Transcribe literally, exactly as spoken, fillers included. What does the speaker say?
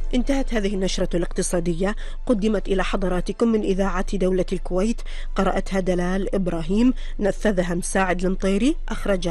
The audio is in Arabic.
انتهت هذه النشرة الاقتصادية، قدمت إلى حضراتكم من إذاعة دولة الكويت، قرأتها دلال إبراهيم، نفذها مساعد المطيري، أخرجها